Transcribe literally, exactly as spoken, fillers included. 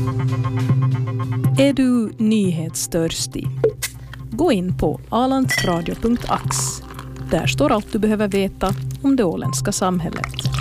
Är du nyhetstörstig? Gå in på alandsradio punkt ax. Där står allt du behöver veta om det åländska samhället.